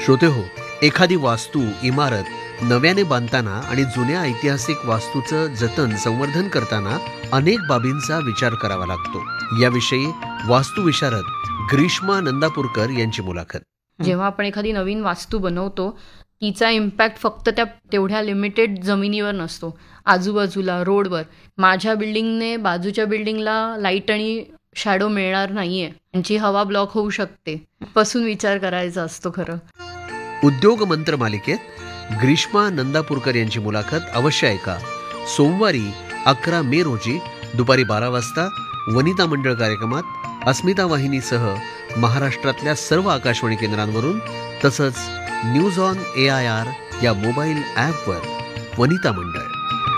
श्रोते हो, एखादी वास्तू, इमारत नव्याने बांधताना आणि जुन्या ऐतिहासिक वास्तूचं जतन संवर्धन करताना अनेक बाबींचा विचार करावा लागतो. याविषयी वास्तुविशारद ग्रीष्मा नंदापूरकर यांची मुलाखत. जेव्हा आपण एखादी नवीन वास्तू बनवतो, तिचा इम्पॅक्ट फक्त त्या तेवढ्या लिमिटेड जमिनीवर नसतो. आजूबाजूला रोडवर माझ्या बिल्डिंगने बाजूच्या बिल्डिंगला लाईट आणि शॅडो मिळणार नाहीये, त्यांची हवा ब्लॉक होऊ शकते, पासून विचार करायचा असतो. खरं उद्योग मंत्र मालिकेत ग्रीष्मा नंदापूरकर यांची मुलाखत अवश्य ऐका. सोमवारी 11 मे रोजी दुपारी 12 वाजता वनिता मंडळ कार्यक्रमात अस्मिता वाहिनीसह महाराष्ट्रातल्या सर्व आकाशवाणी केंद्रांवरून, तसंच न्यूज ऑन AIR या मोबाईल ॲपवर. वनिता मंडळ.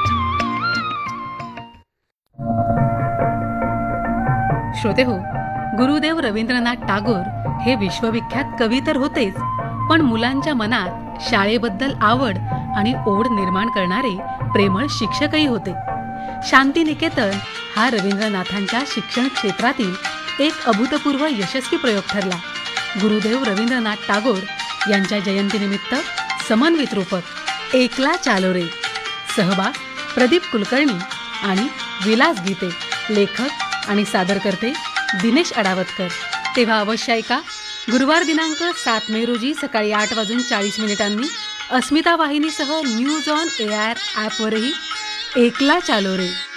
श्रोते हो, गुरुदेव रवींद्रनाथ टागोर हे विश्वविख्यात कवी तर होतेच, पण मुलांच्या मनात शाळेबद्दल आवड आणि ओढ निर्माण करणारे प्रेमळ शिक्षकही होते. शांतिनिकेतन हा रवींद्रनाथांच्या शिक्षण क्षेत्रातील एक अभूतपूर्व यशस्वी प्रयोग ठरला. गुरुदेव रवींद्रनाथ टागोर यांच्या जयंतीनिमित्त समन्वित रूपक एकला चालो रे. सहभाग प्रदीप कुलकर्णी आणि विलास गीते. लेखक आणि सादरकर्ते दिनेश अडावतकर. तेव्हा अवश्य ऐका. गुरुवार दिनांक 7 मे रोजी सकाळी 8:40 अस्मिता वाहिनीसह न्यूज ऑन AIR ॲपवरही एकला चालो रे.